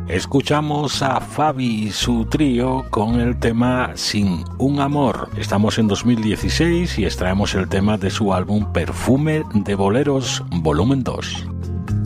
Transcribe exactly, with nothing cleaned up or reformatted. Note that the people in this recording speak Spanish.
Escuchamos a Fabi y su trío con el tema Sin un amor. Estamos en dos mil dieciséis y extraemos el tema de su álbum Perfume de Boleros, volumen dos.